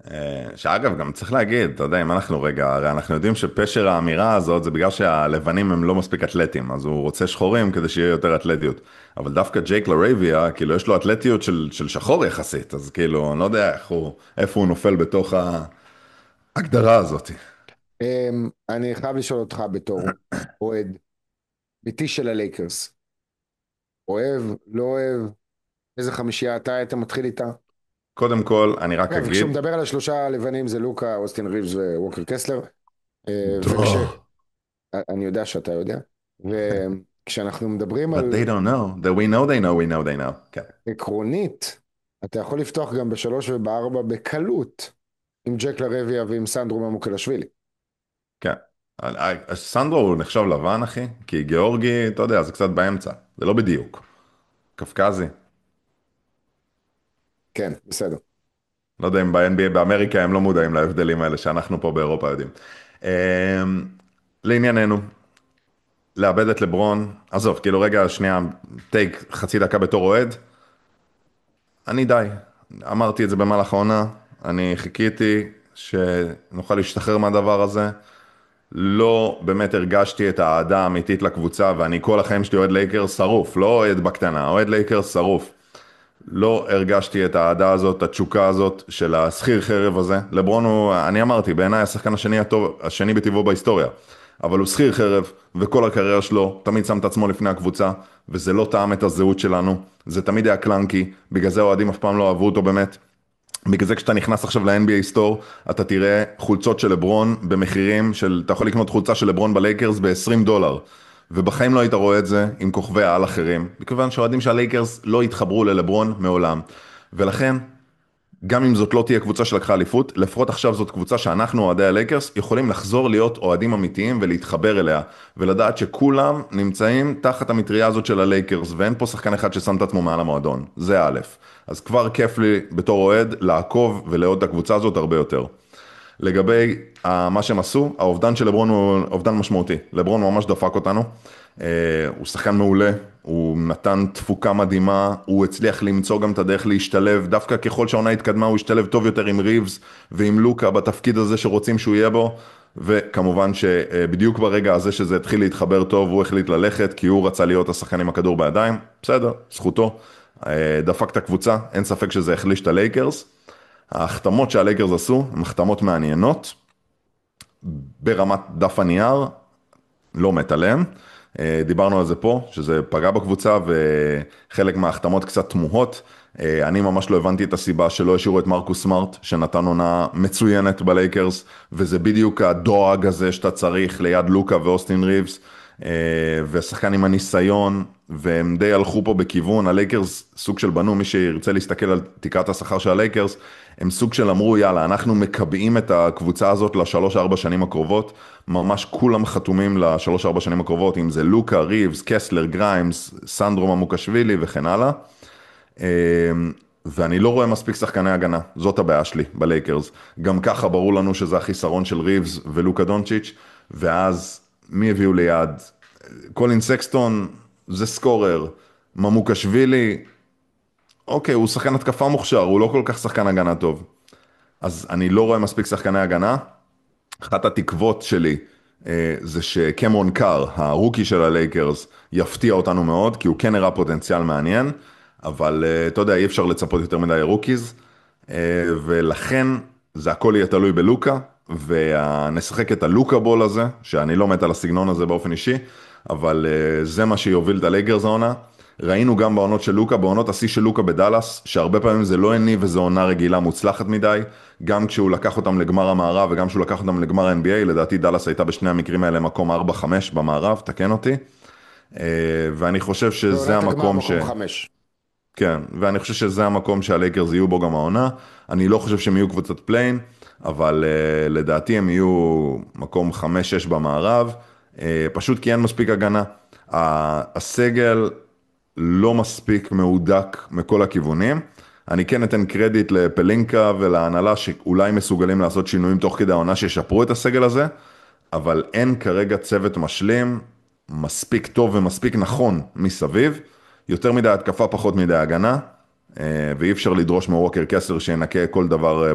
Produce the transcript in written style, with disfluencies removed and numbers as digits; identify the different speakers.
Speaker 1: שאגב, גם צריך להגיד, אתה יודע, אם אנחנו רגע, הרי אנחנו יודעים שפשר האמירה הזאת זה בגלל שהלבנים הם לא מספיק אתלטים, אז הוא רוצה שחורים כדי שיהיה יותר אתלטיות. אבל דווקא ג'ייק לרייביה, כאילו, יש לו אתלטיות של שחור יחסית, אז כאילו, אני לא יודע איפה הוא נופל בתוך ההגדרה הזאת.
Speaker 2: אני חייב לשאול אותך בתור אוהד ביתי של הלייקרס. אוהב, לא אוהב, איזה חמישייה אתה היית מתחיל איתה?
Speaker 1: קודם כל, אני רק
Speaker 2: אגב,
Speaker 1: אגיד,
Speaker 2: כשהוא מדבר על השלושה הלבנים זה לוקה, אוסטין ריבס וווקר קסלר,
Speaker 1: דו,
Speaker 2: אני יודע שאתה יודע, וכשאנחנו מדברים
Speaker 1: but
Speaker 2: על
Speaker 1: they don't know, that we know they know, we know they know. כן,
Speaker 2: עקרונית, אתה יכול לפתוח גם בשלוש ובארבע בקלות, עם ג'ק לרביה ועם סנדרו ממוקלשווילי.
Speaker 1: כן. סנדרו הוא נחשב לבן, אחי, כי גיאורגי, אתה יודע, זה קצת באמצע, זה לא בדיוק. קפקזי.
Speaker 2: כן, בסדר.
Speaker 1: לא יודע אם ב-NBA באמריקה הם לא מודעים להבדלים האלה שאנחנו פה באירופה יודעים. אמ, לענייננו, לאבד את לברון, עזוב, כאילו רגע, שנייה, טייק חצי דקה בתור אוהד, אני די. אמרתי את זה במהלך העונה, אני חיכיתי שנוכל להשתחרר מהדבר הזה. לא באמת הרגשתי את האהדה האמיתית לקבוצה, ואני כל החיים שלי אוהד לייקרס שרוף, לא אוהד בקטנה, אוהד לייקרס שרוף. לא הרגשתי את האהדה הזאת, את התשוקה הזאת של השכיר חרב הזה. לברון הוא, אני אמרתי, בעיניי השחקן השני הטוב, השני בטבעו בהיסטוריה. אבל הוא שכיר חרב, וכל הקריירה שלו תמיד שם את עצמו לפני הקבוצה, וזה לא טעם את הזהות שלנו. זה תמיד היה קלנקי, בגלל זה האוהדים אף פעם לא אהבו אותו באמת. בגלל זה כשאתה נכנס עכשיו ל-NBA סטור, אתה תראה חולצות של לברון במחירים של, אתה יכול לקנות חולצה של לברון בלייקרס ב-$20. ובחיים לא היית רואה את זה עם כוכבי העל אחרים, מכיוון שהאוהדים של הלייקרס לא התחברו ללברון מעולם. ולכן, גם אם זאת לא תהיה קבוצה שלקחה אליפות, לפחות עכשיו זאת קבוצה שאנחנו, אוהדי הלייקרס, יכולים לחזור להיות אוהדים אמיתיים ולהתחבר אליה, ולדעת שכולם נמצאים תחת המטריה הזאת של הלייקרס, ואין פה שחקן אחד ששם את עצמו מעל המועדון. זה א'. אז כבר כיף לי בתור אוהד לעקוב ולאהוד את הקבוצה הזאת הרבה יותר. לגבי מה שהם עשו, האובדן של לברון הוא אובדן משמעותי. לברון ממש דפק אותנו. הוא שחקן מעולה, הוא נתן תפוקה מדהימה, הוא הצליח למצוא גם את הדרך להשתלב, דווקא ככל שהעונה התקדמה הוא השתלב טוב יותר עם ריבס ועם לוקה בתפקיד הזה שרוצים שהוא יהיה בו, וכמובן שבדיוק ברגע הזה שזה התחיל להתחבר טוב, הוא החליט ללכת, כי הוא רצה להיות השחקן עם הכדור בידיים, בסדר, זכותו. דפק את הקבוצה, אין ספק שזה החליש את הלייקרס. ההחתמות שהלייקרס עשו, הן החתמות מעניינות, ברמת דף הנייר, לא מת עליהם. דיברנו על זה פה, שזה פגע בקבוצה, וחלק מההחתמות קצת תמוהות. אני ממש לא הבנתי את הסיבה שלא השאירו את מרקוס סמארט, שנתן עונה מצוינת בלייקרס, וזה בדיוק הדואג הזה שאתה צריך ליד לוקה ואוסטין ריבס, ושחקן עם הניסיון, והם די הלכו פה בכיוון, הלייקרס סוג של בנו, מי שירצה להסתכל על תקרת השכר של הלייקרס, הם סוג של אמרו, יאללה, אנחנו מקבעים את הקבוצה הזאת לשלוש-ארבע שנים הקרובות, ממש כולם חתומים לשלוש-ארבע שנים הקרובות, אם זה לוקה, ריבס, קסלר, גריימס, סנדרו ממוקשווילי וכן הלאה. ואני לא רואה מספיק שחקני הגנה, זאת הבעיה שלי בלייקרס. גם ככה ברור לנו שזה החיסרון של ריבס ולוקה דונצ'יץ', ואז מי הביאו ליד? קולין סקסטון זה סקורר, ממוקשווילי, אוקיי, הוא שחקן התקפה מוכשר, הוא לא כל כך שחקן הגנה טוב. אז אני לא רואה מספיק שחקני הגנה. אחת התקוות שלי זה שקמרון קאר, הרוקי של הלייקרס, יפתיע אותנו מאוד, כי הוא כן הראה פוטנציאל מעניין, אבל אתה יודע, אי אפשר לצפות יותר מדי רוקיז, ולכן זה הכל יהיה תלוי בלוקה, ונשחק את הלוקה בול הזה, שאני לא מת על הסגנון הזה באופן אישי, אבל זה מה שיוביל את הלייקרס העונה. ראינו גם בעונות של לוקה, בעונות השיא של לוקה בדלס, שהרבה פעמים זה לא הניב וזו עונה רגילה מוצלחת מדי, גם כשהוא לקח אותם לגמר המערב וגם כשהוא לקח אותם לגמר ה-NBA, לדעתי דלס הייתה בשני המקרים האלה מקום 4-5 במערב, תקן אותי. ואני חושב שזה
Speaker 2: בעונת הגמר
Speaker 1: המקום
Speaker 2: מקום חמש.
Speaker 1: כן, ואני חושב שזה המקום שהלייקרס יהיו בו גם העונה. אני לא חושב שהם יהיו קבוצת פליין, אבל לדעתי הם יהיו מקום 5-6 במערב, פשוט כי אין מספיק הגנה. הסגל לא מספיק מהודק מכל הכיוונים. אני כן אתן קרדיט לפלינקה ולהנהלה שאולי מסוגלים לעשות שינויים תוך כדי העונה שישפרו את הסגל הזה, אבל אין כרגע צוות משלים מספיק טוב ומספיק נכון מסביב, יותר מדי התקפה פחות מדי הגנה, ואי אפשר לדרוש מווקר קסלר שינקה כל דבר